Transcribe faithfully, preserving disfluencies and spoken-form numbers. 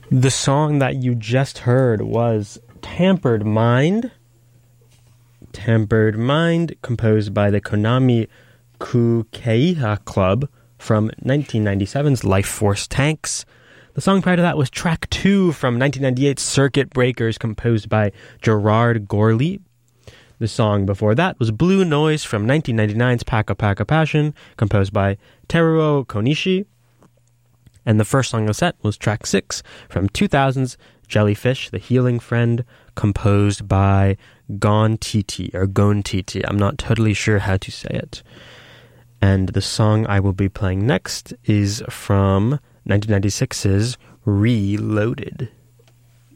The song that you just heard was Tampered Mind. Tampered Mind, composed by the Konami Kukeiha Club from nineteen ninety-seven's Life Force Tanks. The song prior to that was track two from nineteen ninety-eight's Circuit Breakers, composed by Gerard Gorley. The song before that was Blue Noise from nineteen ninety-nine's Paka Paka Passion, composed by Teruo Konishi. And the first song of the set was track six from two thousand's Jellyfish, The Healing Friend, composed by Gon Titi, or Gon Titi. I'm not totally sure how to say it. And the song I will be playing next is from nineteen ninety-six's Reloaded.